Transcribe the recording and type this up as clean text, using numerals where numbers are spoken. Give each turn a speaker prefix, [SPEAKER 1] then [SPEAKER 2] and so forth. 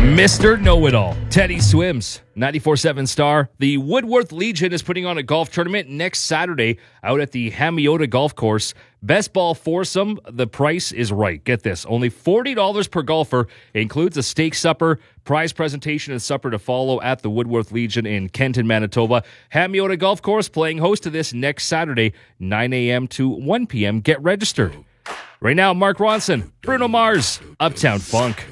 [SPEAKER 1] Mr. Know-It-All, Teddy Swims, 94.7 Star. The Woodworth Legion is putting on a golf tournament next Saturday out at the Hamiota Golf Course. Best ball foursome, the price is right. Get this, only $40 per golfer. It includes a steak supper, prize presentation, and supper to follow at the Woodworth Legion in Kenton, Manitoba. Hamiota Golf Course playing host to this next Saturday, 9 a.m. to 1 p.m. Get registered. Right now, Mark Ronson, Bruno Mars, Uptown Funk.